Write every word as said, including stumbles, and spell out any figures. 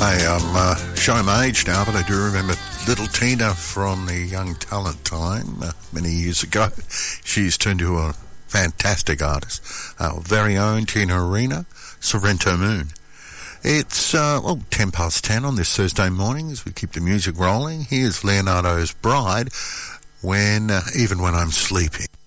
Hey, I'm uh, showing my age now, but I do remember little Tina from the Young Talent time uh, many years ago. She's turned into a fantastic artist. Our very own Tina Arena, Sorrento Moon. It's, uh, well, ten past ten on this Thursday morning as we keep the music rolling. Here's Leonardo's Bride, when, uh, even when I'm sleeping.